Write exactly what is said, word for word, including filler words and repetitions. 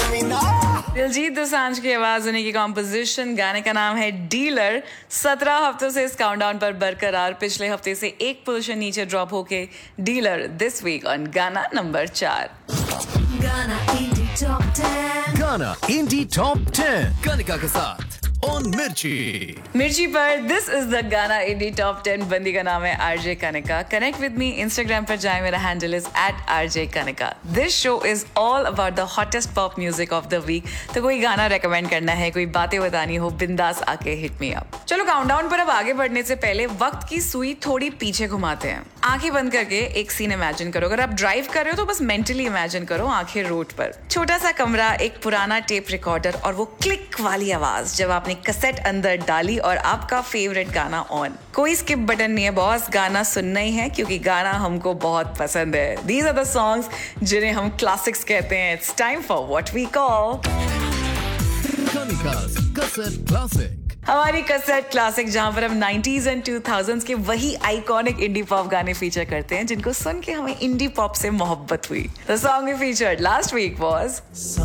दिलजीत दोसांझ की आवाज उन्हीं की कॉम्पोजिशन, गाने का नाम है डीलर। सत्रह हफ्तों से इस काउंटडाउन पर बरकरार, पिछले हफ्ते से एक पोजीशन नीचे ड्रॉप होके डीलर दिस वीक ऑन गाना नंबर चार। गाना इंडी टॉप टेन, गाना इंडी टॉप टेन कनिका के साथ ऑन मिर्ची। मिर्ची पर दिस इज द गाना इंडी टॉप टेन। बंदी का नाम है RJ Kanika. Connect with me, Instagram पर जाए, मेरा handle is eight RJ Kanika. This show is all about the hottest pop music of the week. तो कोई गाना रेकमेंड करना है, कोई बातें बतानी हो, बिंदास आके हिट मी अप। चलो काउंटडाउन पर अब आगे बढ़ने से पहले वक्त की सुई थोड़ी पीछे घुमाते हैं। आंखें बंद करके एक सीन इमेजिन करो। अगर आप ड्राइव कर रहे हो तो बस मेंटली इमेजिन करो, आंखें रोड पर, छोटा सा कमरा, एक पुराना टेप रिकॉर्डर और वो क्लिक वाली आवाज जब आपने कैसेट अंदर डाली और आपका फेवरेट गाना ऑन। कोई स्किप बटन नहीं है बॉस, गाना सुनना ही है क्योंकि गाना हमको बहुत पसंद है। दीज आर द सॉन्ग्स जिन्हें हम क्लासिक्स कहते हैं। It's time for what we call कनिका's cassette classic. हमारी कैसेट क्लासिक, जहां पर हम नाइंटीज़ एंड टू थाउज़ेंड्स के वही आइकॉनिक इंडी पॉप गाने फीचर करते हैं जिनको सुन के हमें इंडी पॉप से मोहब्बत हुई। The song we featured last week was